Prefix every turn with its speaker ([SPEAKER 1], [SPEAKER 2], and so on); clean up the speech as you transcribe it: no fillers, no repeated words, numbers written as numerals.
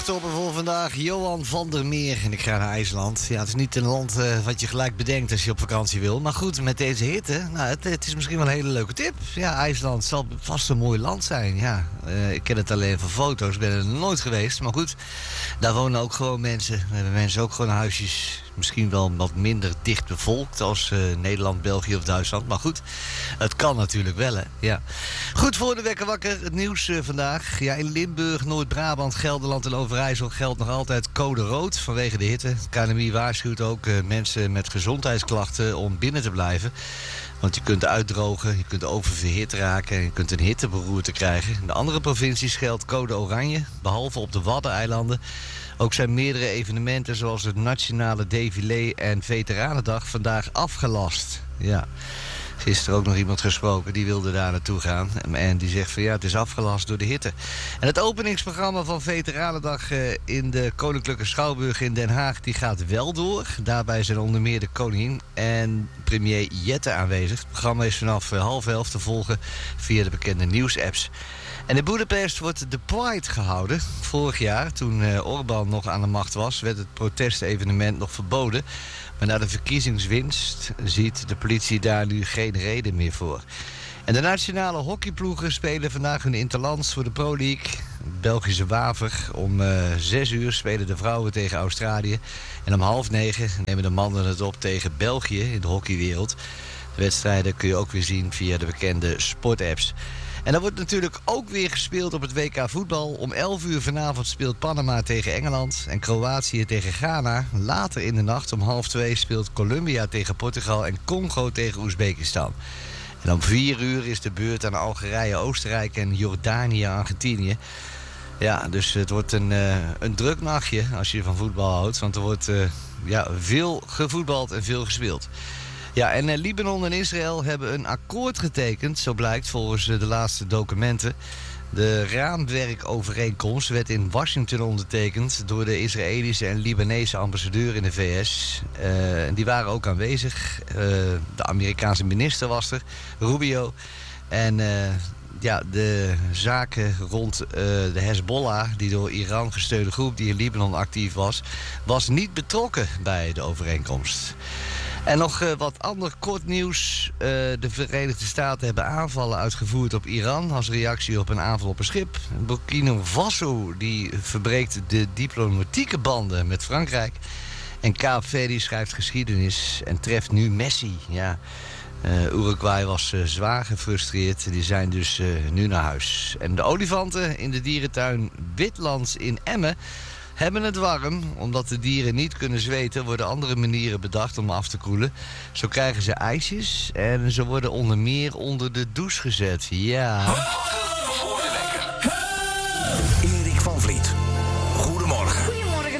[SPEAKER 1] Topper voor vandaag, Johan van der Meer. En ik ga naar IJsland. Ja, het is niet een land wat je gelijk bedenkt als je op vakantie wil. Maar goed, met deze hitte, nou, het is misschien wel een hele leuke tip. Ja, IJsland zal vast een mooi land zijn. Ja, ik ken het alleen van foto's, ben er nooit geweest. Maar goed, daar wonen ook gewoon mensen. Daar hebben mensen ook gewoon huisjes. Misschien wel wat minder dicht bevolkt als Nederland, België of Duitsland. Maar goed, het kan natuurlijk wel, hè. Ja. Goed, voor de wekker wakker, het nieuws vandaag. Ja, in Limburg, Noord-Brabant, Gelderland en Overijssel geldt nog altijd code rood vanwege de hitte. Het KNMI waarschuwt ook mensen met gezondheidsklachten om binnen te blijven. Want je kunt uitdrogen, je kunt oververhit raken en je kunt een hitteberoerte krijgen. In de andere provincies geldt code oranje, behalve op de Waddeneilanden. Ook zijn meerdere evenementen zoals het Nationale Défilé en Veteranendag vandaag afgelast. Ja. Gisteren ook nog iemand gesproken, die wilde daar naartoe gaan. En die zegt van ja, het is afgelast door de hitte. En het openingsprogramma van Veteranendag in de Koninklijke Schouwburg in Den Haag, die gaat wel door. Daarbij zijn onder meer de koningin en premier Jette aanwezig. Het programma is vanaf 10:30 te volgen via de bekende nieuwsapps. En in Boedapest wordt de Pride gehouden. Vorig jaar, toen Orbán nog aan de macht was, werd het protestevenement nog verboden. Maar na de verkiezingswinst ziet de politie daar nu geen reden meer voor. En de nationale hockeyploegen spelen vandaag hun interlands voor de Pro League. Belgische Waver. Om 6:00 spelen de vrouwen tegen Australië. En om 8:30 nemen de mannen het op tegen België in de hockeywereld. De wedstrijden kun je ook weer zien via de bekende sportapps. En dan wordt natuurlijk ook weer gespeeld op het WK voetbal. Om 11:00 vanavond speelt Panama tegen Engeland en Kroatië tegen Ghana. Later in de nacht om 1:30 speelt Colombia tegen Portugal en Congo tegen Oezbekistan. En om 4:00 is de beurt aan Algerije, Oostenrijk en Jordanië, Argentinië. Ja, dus het wordt een druk nachtje als je van voetbal houdt. Want er wordt veel gevoetbald en veel gespeeld. Ja, en Libanon en Israël hebben een akkoord getekend, zo blijkt volgens de laatste documenten. De raamwerkovereenkomst werd in Washington ondertekend door de Israëlische en Libanese ambassadeur in de VS. Die waren ook aanwezig. De Amerikaanse minister was er, Rubio. En de zaken rond de Hezbollah, die door Iran gesteunde groep die in Libanon actief was niet betrokken bij de overeenkomst. En nog wat ander kort nieuws. De Verenigde Staten hebben aanvallen uitgevoerd op Iran als reactie op een aanval op een schip. Burkina Faso die verbreekt de diplomatieke banden met Frankrijk. En Kaap Verde schrijft geschiedenis en treft nu Messi. Ja, Uruguay was zwaar gefrustreerd. Die zijn dus nu naar huis. En de olifanten in de dierentuin Witlands in Emmen hebben het warm. Omdat de dieren niet kunnen zweten, worden andere manieren bedacht om af te koelen. Zo krijgen ze ijsjes en ze worden onder meer onder de douche gezet. Ja.